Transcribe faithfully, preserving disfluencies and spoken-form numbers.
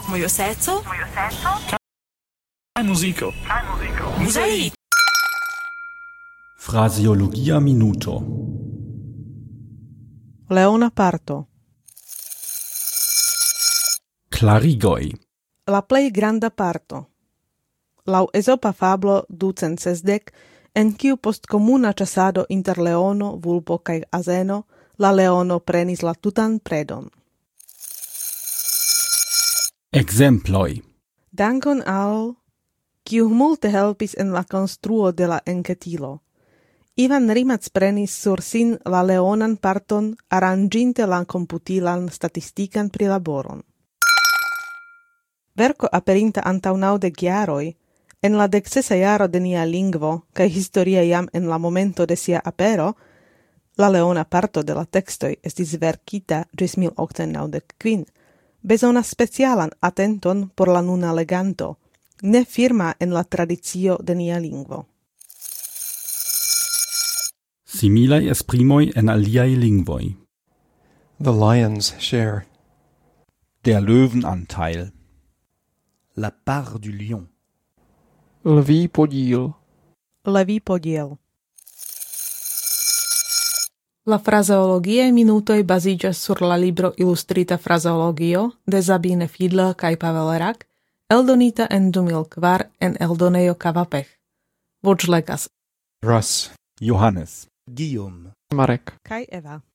Mojo serco. Mojo serco. Kaj muziko. Kaj muziko. Mozaik. Fraseologia minuto. Leona parto. Klarigoj. La plej granda parto. Laŭ ezopa fablo ducent sesdek, en kiu post komuna ĉasado inter leono, vulpo kaj azeno, la leono prenis la tutan predon. Ekzemploj. Dankon al kiu multe helpis en la konstruo de la enketilo. Ivan Rimac prenis sur sin la leonan parton aranĝinte la komputilan statistikan prilaboron. Verko aperinta antaŭ naŭdek jaroj, en la deksesa jaro de nia lingvo kaj historie jam en la momento de sia apero, la leona parto de la tekstoj estis verkita ĝis mil okcent naŭdek kvin, bezonas specialan atenton por la nuna leganto, ne firma en la tradicio de nia lingvo. Similaj esprimoj en aliaj lingvoj. The lion's share. Der Löwenanteil. La part du lion. Lví podíl. Levý podiel. La frazeologie minutoj baziĝas sur la libro Ilustrita frazeologio de Sabine Fiedler kaj Pavel Rak, eldonita en du mil kvar en eldonejo Kavapech. Voĉlegas Russ. Johannes. Guillaume. Marek. kaj Eva.